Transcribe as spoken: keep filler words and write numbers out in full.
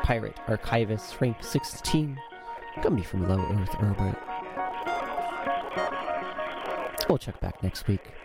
pirate archivist Frank sixteen, coming from Low Earth Orbit. We'll check back next week.